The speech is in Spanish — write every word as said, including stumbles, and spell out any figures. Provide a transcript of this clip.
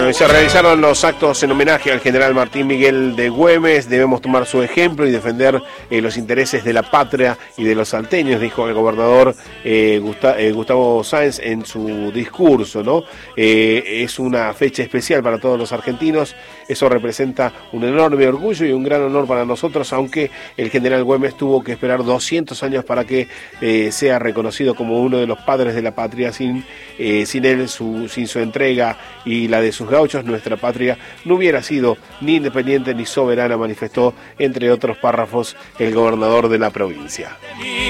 Bueno, y se realizaron los actos en homenaje al general Martín Miguel de Güemes. Debemos tomar su ejemplo y defender eh, los intereses de la patria y de los salteños, dijo el gobernador eh, Gustavo, eh, Gustavo Sáenz en su discurso, ¿no? Eh, es una fecha especial para todos los argentinos. Eso representa un enorme orgullo y un gran honor para nosotros, aunque el general Güemes tuvo que esperar doscientos años para que eh, sea reconocido como uno de los padres de la patria. Sin, eh, sin él, su, sin su entrega y la de sus gauchos, nuestra patria no hubiera sido ni independiente ni soberana, manifestó, entre otros párrafos, el gobernador de la provincia.